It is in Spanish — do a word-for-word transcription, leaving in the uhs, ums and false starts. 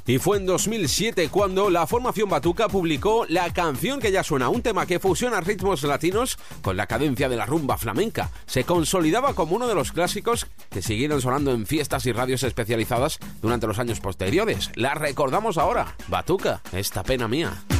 Y fue en dos mil siete cuando la formación Batuca publicó la canción que ya suena, un tema que fusiona ritmos latinos con la cadencia de la rumba flamenca. Se consolidaba como uno de los clásicos que siguieron sonando en fiestas y radios especializadas durante los años posteriores. La recordamos ahora, Batuca, esta pena mía.